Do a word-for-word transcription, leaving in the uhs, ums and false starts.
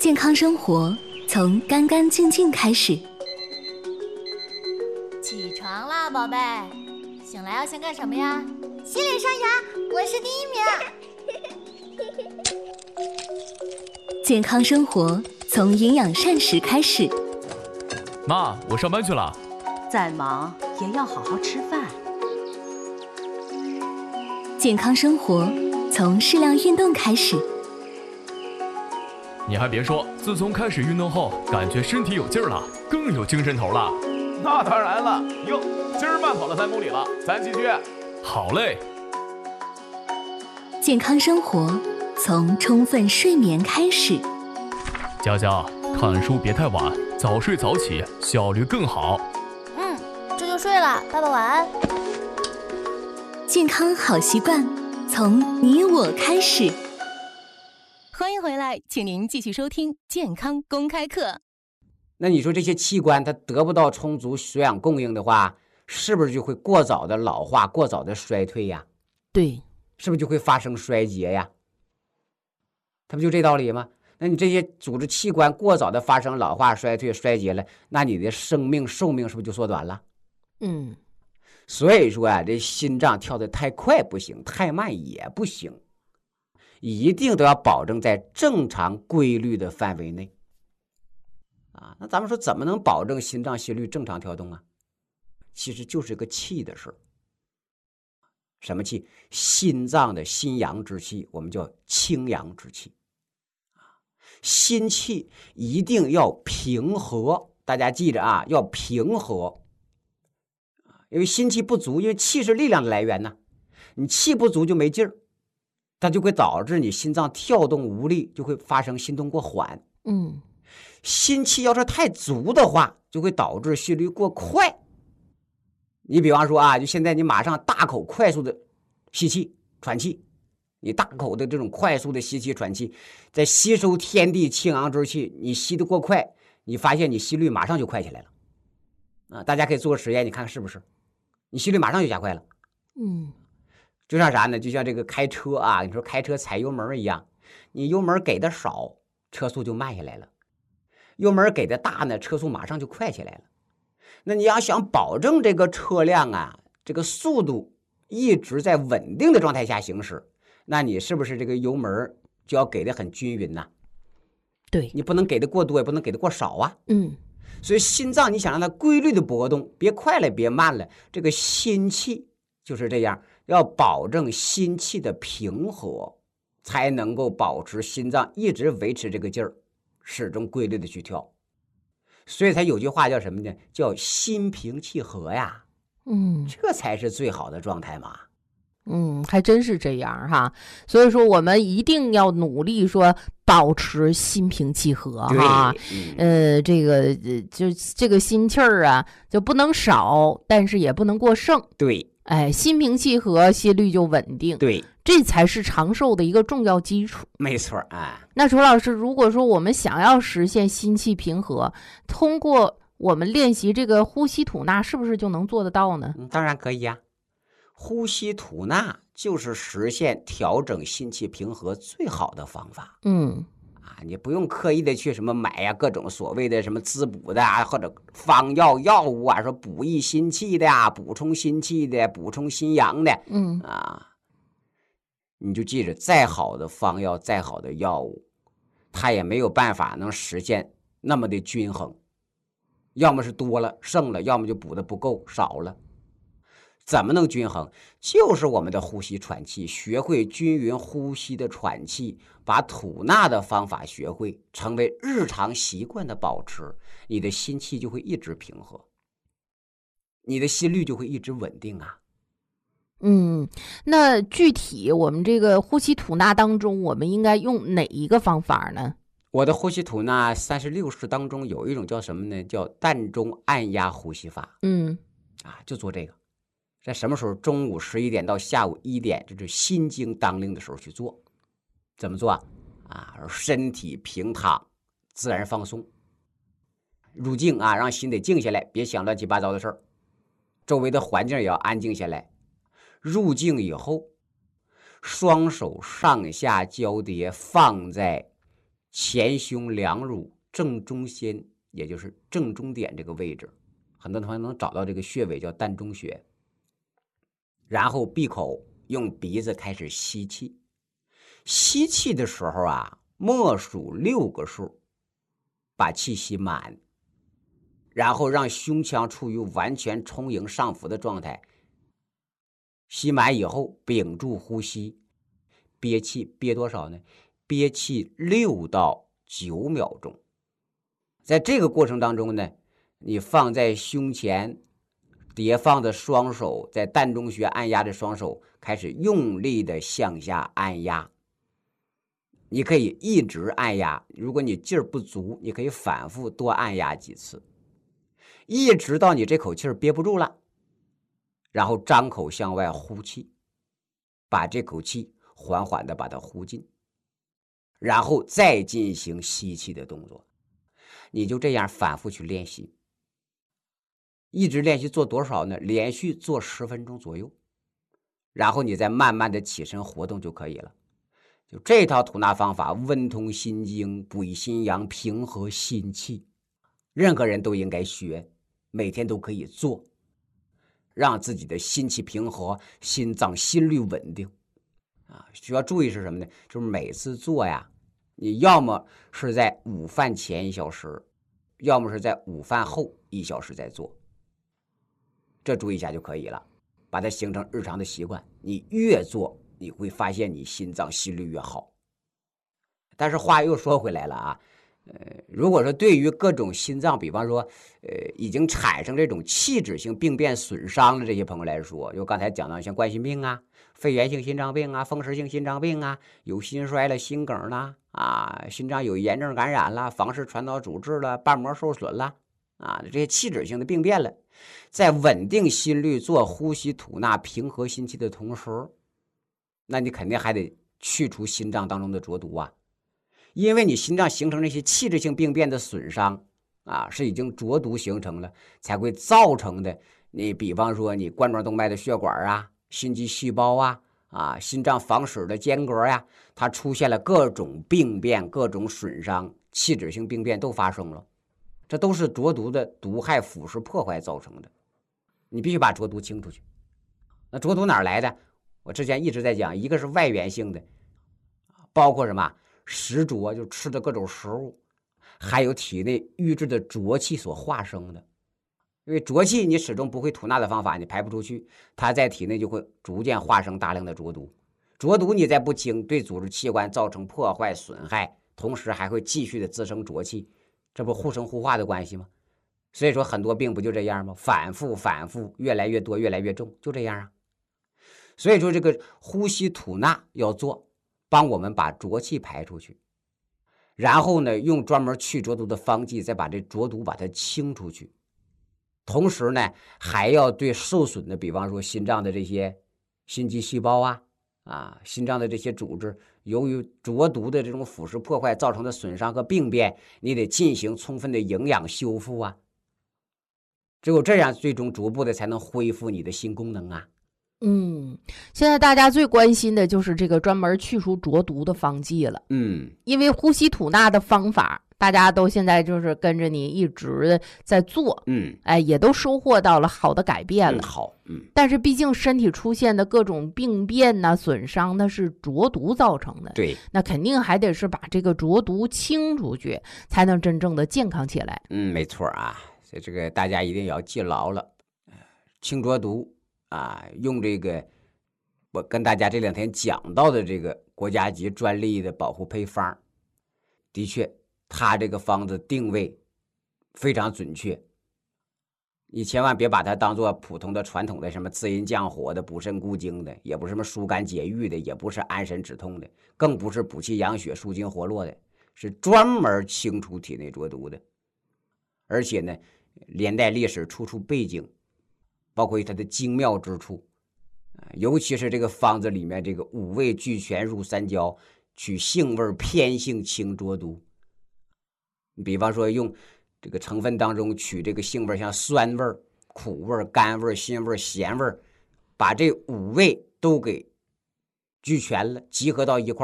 健康生活从干干净净开始。 起床啦，宝贝！醒来要先干什么呀？ 洗脸刷牙，我是第一名。 健康生活从营养膳食开始。 妈，我上班去了。 再忙也要好好吃饭。 健康生活从适量运动开始。 你还别说，自从开始运动后，感觉身体有劲儿了，更有精神头了。 那当然了，哟，今儿慢跑了三公里了，咱继续。 好嘞。 健康生活从充分睡眠开始。 佳佳，看书别太晚，早睡早起，效率更好。 嗯，这就睡了，爸爸晚安。 健康好习惯从你我开始。 欢迎回来，请您继续收听健康公开课。 那你说这些器官它得不到充足水养供应的话，是不是就会过早的老化，过早的衰退呀？ 对， 是不是就会发生衰竭呀？它不就这道理吗？那你这些组织器官过早的发生老化、衰退、衰竭了，那你的生命寿命是不是就缩短了？ 嗯， 所以说啊，这心脏跳得太快不行，太慢也不行，一定都要保证在正常规律的范围内。啊，那咱们说怎么能保证心脏心率正常跳动啊？其实就是个气的事儿。什么气？心脏的心阳之气，我们叫清阳之气。心气一定要平和，大家记着啊，要平和。因为心气不足，因为气是力量的来源呢，你气不足就没劲儿，它就会导致你心脏跳动无力，就会发生心动过缓。 嗯。 心气要是太足的话，就会导致心率过快。你比方说啊，就现在你马上大口快速的吸气喘气，你大口的这种快速的吸气喘气，在吸收天地清阳之气，你吸得过快，你发现你心率马上就快起来了啊！大家可以做个实验，你看看是不是？你心率马上就加快了。 嗯， 就像啥呢？就像这个开车啊，你说开车踩油门一样，你油门给的少，车速就慢下来了。油门给的大呢，车速马上就快起来了。那你要想保证这个车辆啊，这个速度一直在稳定的状态下行驶，那你是不是这个油门就要给的很均匀呢？ 对， 你不能给的过多，也不能给的过少啊。 嗯， 所以心脏你想让它规律的波动，别快了，别慢了，这个心气就是这样，要保证心气的平和，才能够保持心脏一直维持这个劲儿。始终规律的去跳，所以才有句话叫什么呢？叫心平气和呀。 嗯， 这才是最好的状态嘛。 嗯，还真是这样哈。所以说，我们一定要努力说保持心平气和哈。嗯、呃，这个就这个心气儿啊，就不能少，但是也不能过剩。 对， 哎，心平气和，心率就稳定。 对。 这才是长寿的一个重要基础。 没错啊。 那楚老师，如果说我们想要实现心气平和，通过我们练习这个呼吸吐纳，是不是就能做得到呢？ 嗯、当然可以呀、啊。呼吸吐纳就是实现调整心气平和最好的方法。 嗯。 啊，你不用刻意的去什么买呀、啊，各种所谓的什么滋补的啊，或者方药药物啊，说补益心气的啊，补充心气的，补充心阳的。 嗯啊。你就记着，再好的方药，再好的药物，它也没有办法能实现那么的均衡，要么是多了剩了，要么就补的不够少了。怎么能均衡？就是我们的呼吸喘气，学会均匀呼吸的喘气，把吐纳的方法学会，成为日常习惯的保持，你的心气就会一直平和，你的心率就会一直稳定啊。 嗯，那具体我们这个呼吸吐纳当中，我们应该用哪一个方法呢？ 我的呼吸吐纳三十六式当中有一种叫什么呢？叫膻中按压呼吸法。 嗯， 啊，就做这个，在什么时候？中午十一点到下午一点，就是心经当令的时候去做。怎么做啊？啊，身体平躺，自然放松，入静啊，让心得静下来，别想乱七八糟的事儿，周围的环境也要安静下来。入静以后，双手上下交叠放在前胸两乳正中间，也就是正中点这个位置，很多同学能找到这个穴位叫膻中穴。然后闭口，用鼻子开始吸气。吸气的时候啊，默数六个数，把气吸满，然后让胸腔处于完全充盈上浮的状态。吸满以后，屏住呼吸，憋气，憋多少呢？憋气六到九秒钟。在这个过程当中呢，你放在胸前叠放的双手，在膻中穴按压的双手开始用力的向下按压。你可以一直按压，如果你劲儿不足，你可以反复多按压几次，一直到你这口气儿憋不住了，然后张口向外呼气，把这口气缓缓的把它呼进，然后再进行吸气的动作。你就这样反复去练习，一直练习做多少呢？连续做十分钟左右，然后你再慢慢的起身活动就可以了。就这套吐纳方法，温通心经，补心阳，平和心气，任何人都应该学，每天都可以做，让自己的心气平和，心脏心率稳定啊。需要注意是什么呢？就是每次做呀，你要么是在午饭前一小时，要么是在午饭后一小时再做，这注意一下就可以了，把它形成日常的习惯。你越做，你会发现你心脏心率越好。但是话又说回来了啊，呃，如果说对于各种心脏，比方说，呃，已经产生这种器质性病变损伤的这些朋友来说，就刚才讲到像冠心病啊、肺源性心脏病啊、风湿性心脏病啊、有心衰了、心梗啦、啊，心脏有炎症感染啦、房室传导阻滞了、瓣膜受损啦，啊，这些器质性的病变了，在稳定心率、做呼吸吐纳、平和心气的同时，那你肯定还得去除心脏当中的浊毒啊，因为你心脏形成那些器质性病变的损伤啊，是已经浊毒形成了，才会造成的。你比方说你冠状动脉的血管啊、心肌细胞啊、啊心脏房室的间隔呀、啊，它出现了各种病变、各种损伤，器质性病变都发生了，这都是浊毒的毒害、腐蚀、破坏造成的。你必须把浊毒清出去。那浊毒哪儿来的？我之前一直在讲，一个是外源性的，包括什么食浊，就吃的各种食物，还有体内郁滞的浊气所化生的。因为浊气你始终不会吐纳的方法，你排不出去，它在体内就会逐渐化生大量的浊毒。浊毒你再不清，对组织器官造成破坏损害，同时还会继续的滋生浊气，这不互生互化的关系吗？所以说很多病不就这样吗？反复反复，越来越多，越来越重，就这样啊。所以说这个呼吸吐纳要做，帮我们把浊气排出去，然后呢用专门去浊毒的方剂再把这浊毒把它清出去，同时呢还要对受损的，比方说心脏的这些心肌细胞啊啊心脏的这些组织，由于浊毒的这种腐蚀破坏造成的损伤和病变，你得进行充分的营养修复啊，只有这样最终逐步的才能恢复你的心功能啊。 嗯，现在大家最关心的就是这个专门去除浊毒的方剂了。 嗯， 因为呼吸吐纳的方法，大家都现在就是跟着你一直在做， 嗯， 哎，也都收获到了好的改变了。 嗯、好，嗯。 但是毕竟身体出现的各种病变呐、损伤，那是浊毒造成的。 对， 那肯定还得是把这个浊毒清出去，才能真正的健康起来。 嗯，没错啊，所以这个大家一定要记牢了，清浊毒。啊，用这个我跟大家这两天讲到的这个国家级专利的保护配方，的确，它这个方子定位非常准确。你千万别把它当做普通的传统的什么滋阴降火的、补肾固精的，也不是什么疏肝解郁的，也不是安神止痛的，更不是补气养血、舒筋活络的，是专门清除体内浊毒的。而且呢，连带历史、出处背景。包括它的精妙之处，尤其是这个方子里面这个五味俱全入三焦，取性味偏性清浊毒。比方说用这个成分当中取这个性味，像酸味、苦味、甘味、辛味、咸味，把这五味都给俱全了，集合到一块